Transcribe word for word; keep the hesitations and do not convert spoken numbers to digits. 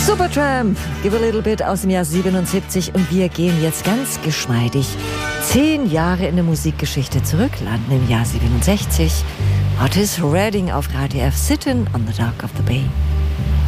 Supertramp, Give a Little Bit aus dem Jahr siebenundsiebzig und wir gehen jetzt ganz geschmeidig zehn Jahre in der Musikgeschichte zurück, landen im Jahr siebenundsechzig. Otis Redding auf K D F, Sittin' on the Dock of the Bay.